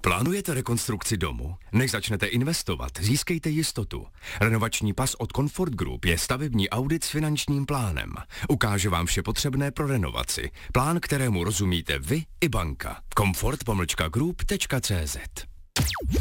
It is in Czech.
Plánujete rekonstrukci domu? Než začnete investovat, získejte jistotu. Renovační pas od Comfort Group je stavební audit s finančním plánem. Ukáže vám vše potřebné pro renovaci. Plán, kterému rozumíte vy i banka. comfort-group.cz